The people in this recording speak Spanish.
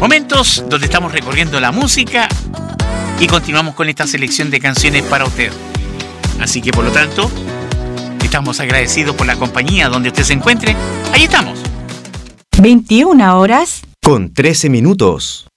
Momentos donde estamos recorriendo la música y continuamos con esta selección de canciones para usted. Así que por lo tanto, estamos agradecidos por la compañía donde usted se encuentre. Ahí estamos. 21 horas con 13 minutos.